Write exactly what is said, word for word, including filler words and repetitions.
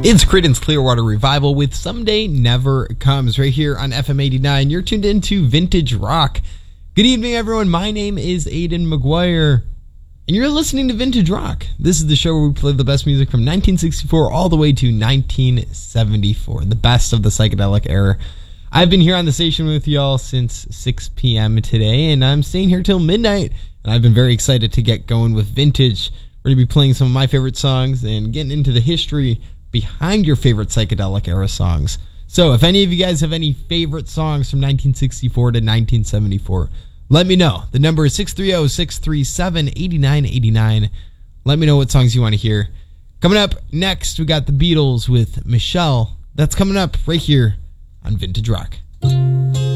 It's Creedence Clearwater Revival with Someday Never Comes right here on F M eighty-nine. You're tuned into Vintage Rock. Good evening, everyone. My name is Aidan McGuire, and you're listening to Vintage Rock. This is the show where we play the best music from nineteen sixty-four all the way to nineteen seventy-four, the best of the psychedelic era. I've been here on the station with y'all since six p.m. today, and I'm staying here till midnight, and I've been very excited to get going with Vintage. We're going to be playing some of my favorite songs and getting into the history behind your favorite psychedelic era songs. So if any of you guys have any favorite songs from nineteen sixty-four to nineteen seventy-four, let me know. The number is six three zero, six three seven, eight nine eight nine. Let me know what songs you want to hear. Coming up next, we got the Beatles with Michelle. That's coming up right here on Vintage Rock.